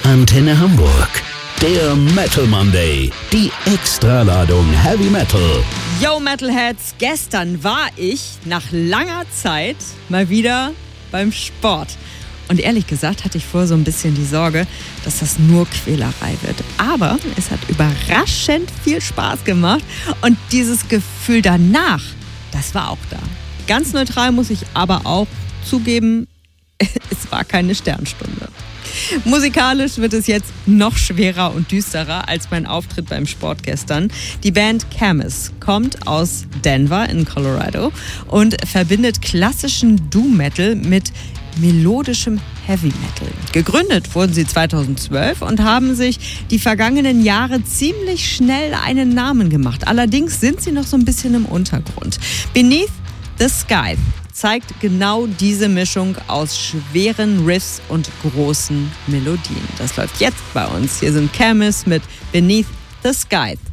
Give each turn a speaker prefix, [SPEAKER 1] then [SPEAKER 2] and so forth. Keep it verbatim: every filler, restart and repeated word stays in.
[SPEAKER 1] Antenne Hamburg. Der Metal Monday. Die Extraladung Heavy Metal.
[SPEAKER 2] Yo Metalheads, gestern war ich nach langer Zeit mal wieder beim Sport. Und ehrlich gesagt hatte ich vorher so ein bisschen die Sorge, dass das nur Quälerei wird. Aber es hat überraschend viel Spaß gemacht. Und dieses Gefühl danach, das war auch da. Ganz neutral muss ich aber auch zugeben, es war keine Sternstunde. Musikalisch wird es jetzt noch schwerer und düsterer als mein Auftritt beim Sport gestern. Die Band Camus kommt aus Denver in Colorado und verbindet klassischen Doom-Metal mit melodischem Heavy Metal. Gegründet wurden sie zweitausendzwölf und haben sich die vergangenen Jahre ziemlich schnell einen Namen gemacht. Allerdings sind sie noch so ein bisschen im Untergrund. Beneath the Sky zeigt genau diese Mischung aus schweren Riffs und großen Melodien. Das läuft jetzt bei uns. Hier sind Camus mit Beneath the Sky.